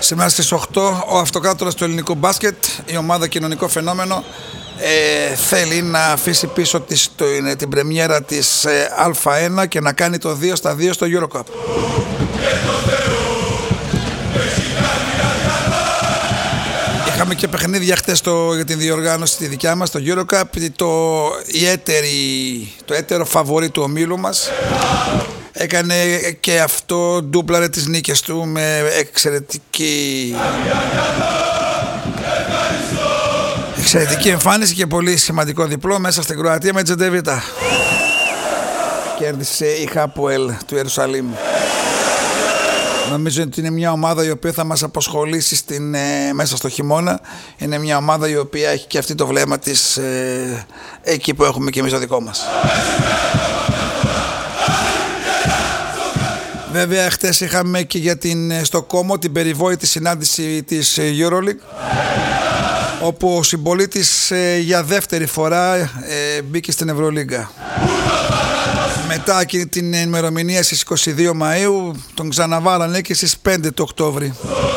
Σήμερα στις 8 ο αυτοκράτορας του ελληνικού μπάσκετ, η ομάδα Κοινωνικό Φαινόμενο, θέλει να αφήσει πίσω της την πρεμιέρα της Α1 και να κάνει το 2-2 στο EuroCup. Είχαμε και παιχνίδια χτες για την διοργάνωση τη δικιά μας, το EuroCup, το έτερο φαβορί του ομίλου μας. Έκανε και αυτό, ντούπλαρε τις νίκες του με εξαιρετική εμφάνιση και πολύ σημαντικό διπλό μέσα στην Κροατία με Τζεντεβίτα. Κέρδισε η Χάποελ του Ιερουσαλήμ. Νομίζω ότι είναι μια ομάδα η οποία θα μας απασχολήσει μέσα στο χειμώνα. Είναι μια ομάδα η οποία έχει και αυτή το βλέμμα της εκεί που έχουμε και εμείς το δικό μας. Βέβαια, χτες είχαμε και στο Κόμο την περιβόητη συνάντηση της EuroLeague, όπου ο συμπολίτης για δεύτερη φορά μπήκε στην Ευρωλίγκα. Μετά την ημερομηνία στις 22 Μαΐου τον ξαναβάλανε και στις 5 του Οκτώβρη.